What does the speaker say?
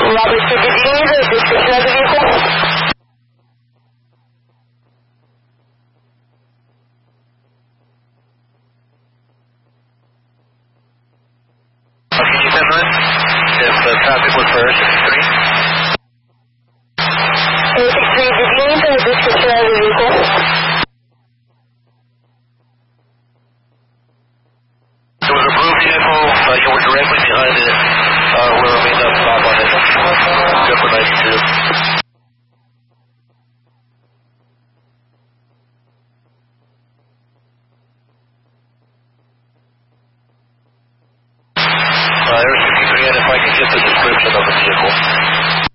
Robert, so did you need a description of the vehicle? Can you remember if the traffic was for 63? 63, did you need a description of the vehicle? There was a blue vehicle, you were directly behind it, where we made that stop on it. Good for 92. There's 63, and if I can get the description of the vehicle.